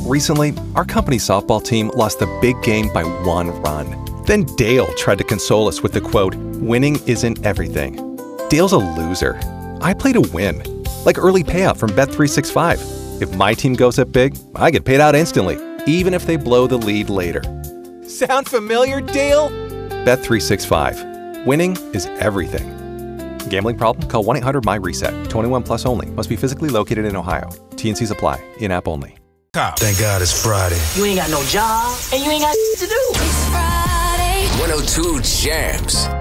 Recently, our company's softball team lost the big game by 1 run. Then Dale tried to console us with the quote, "Winning isn't everything." Dale's a loser. I play to win. Like early payout from Bet365. If my team goes up big, I get paid out instantly, even if they blow the lead later. Sound familiar, Dale? Bet365. Winning is everything. Gambling problem? Call 1-800-MY-RESET. 21 plus only. Must be physically located in Ohio. T&Cs apply. In-app only. Thank God it's Friday. You ain't got no job, and you ain't got to do. It's Friday. 102 Jams.